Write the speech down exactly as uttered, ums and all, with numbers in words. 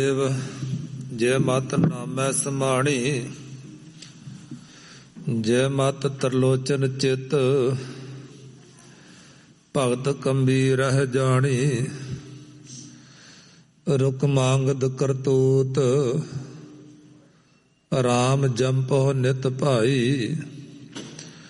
ਜੈ ਮਤ ਨਾਮੈ ਸਮਾਣੀ, ਜੈ ਮਤ ਤਰਲੋਚਨ ਚਿਤ, ਭਗਤ ਕੰਬੀ ਰਹਿ ਜਾਣੀ। ਰੁਕ ਮੰਗਦ ਕਰਤੂਤ, ਰਾਮ ਜੰਪਹੁ ਨਿਤ ਭਾਈ।